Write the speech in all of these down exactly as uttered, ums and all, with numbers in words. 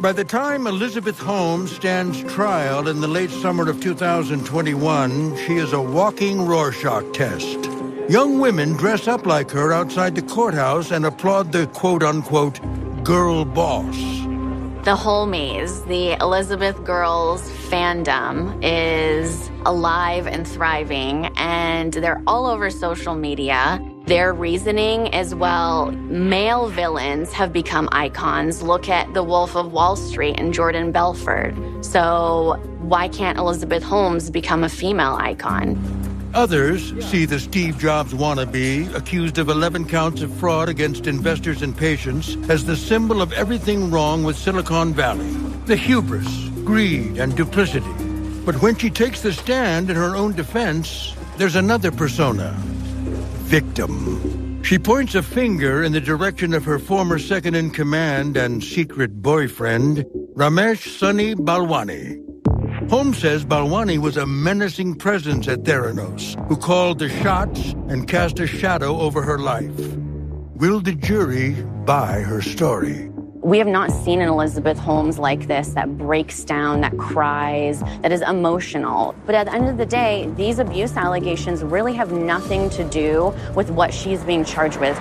By the time Elizabeth Holmes stands trial in the late summer of two thousand twenty-one, she is a walking Rorschach test. Young women dress up like her outside the courthouse and applaud the quote-unquote girl boss. The Holmies, the Elizabeth Girls fandom, is alive and thriving, and they're all over social media. Their reasoning is, well, male villains have become icons. Look at The Wolf of Wall Street and Jordan Belfort. So why can't Elizabeth Holmes become a female icon? Others see the Steve Jobs wannabe, accused of eleven counts of fraud against investors and patients, as the symbol of everything wrong with Silicon Valley. The hubris, greed, and duplicity. But when she takes the stand in her own defense, there's another persona. Victim. She points a finger in the direction of her former second-in-command and secret boyfriend, Ramesh Sunny Balwani. Holmes says Balwani was a menacing presence at Theranos, who called the shots and cast a shadow over her life. Will the jury buy her story? We have not seen an Elizabeth Holmes like this that breaks down, that cries, that is emotional. But at the end of the day, these abuse allegations really have nothing to do with what she's being charged with.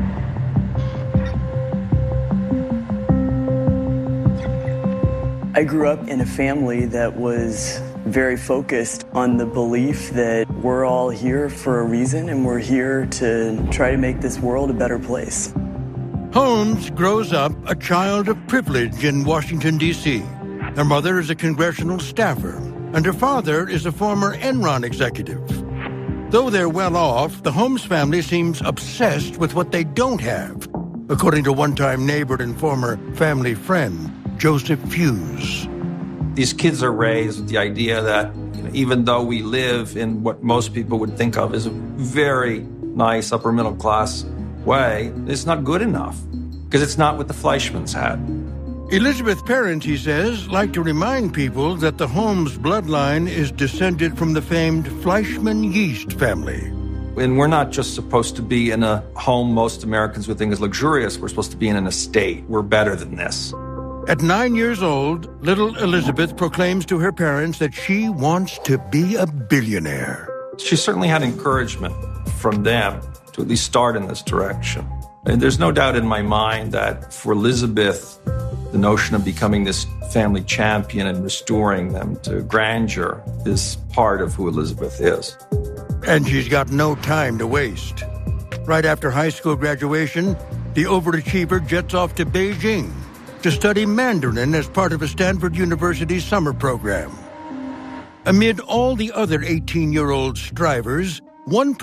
I grew up in a family that was very focused on the belief that we're all here for a reason and we're here to try to make this world a better place. Holmes grows up a child of privilege in Washington, D C Her mother is a congressional staffer, and her father is a former Enron executive. Though they're well off, the Holmes family seems obsessed with what they don't have, according to one-time neighbor and former family friend, Joseph Hughes. These kids are raised with the idea that, you know, even though we live in what most people would think of as a very nice upper middle class way, it's not good enough because it's not what the Fleischmans had. Elizabeth's parents, he says, like to remind people that the Holmes bloodline is descended from the famed Fleischmann yeast family. And we're not just supposed to be in a home most Americans would think is luxurious. We're supposed to be in an estate. We're better than this. At nine years old, little Elizabeth proclaims to her parents that she wants to be a billionaire. She certainly had encouragement from them to at least start in this direction. And there's no doubt in my mind that for Elizabeth, the notion of becoming this family champion and restoring them to grandeur is part of who Elizabeth is. And she's got no time to waste. Right after high school graduation, the overachiever jets off to Beijing to study Mandarin as part of a Stanford University summer program. Amid all the other eighteen-year-old strivers, one